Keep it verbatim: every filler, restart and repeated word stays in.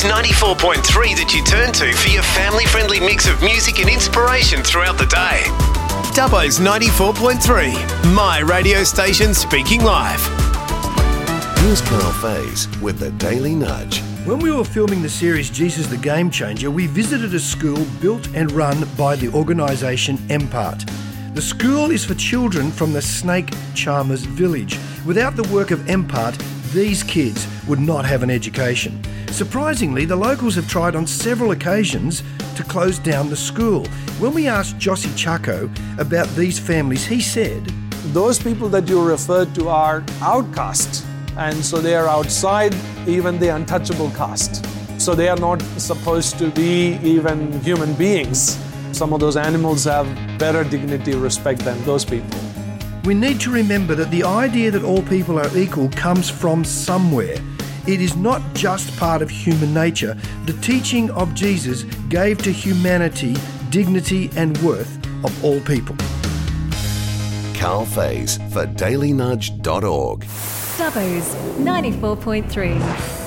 Dubbo's ninety-four point three that you turn to for your family-friendly mix of music and inspiration throughout the day. Dubbo's ninety-four point three, my radio station speaking live. Here's Carl Faze with the Daily Nudge. When we were filming the series Jesus the Game Changer, we visited a school built and run by the organisation M PART. The school is for children from the Snake Charmers village. Without the work of M PART, these kids would not have an education. Surprisingly, the locals have tried on several occasions to close down the school. When we asked Jossie Chaco about these families, he said, those people that you referred to are outcasts, and so they are outside even the untouchable caste. So they are not supposed to be even human beings. Some of those animals have better dignity, respect than those people. We need to remember that the idea that all people are equal comes from somewhere. It is not just part of human nature. The teaching of Jesus gave to humanity dignity and worth of all people. Carl Faze for daily nudge dot org. Dubbo's ninety-four point three.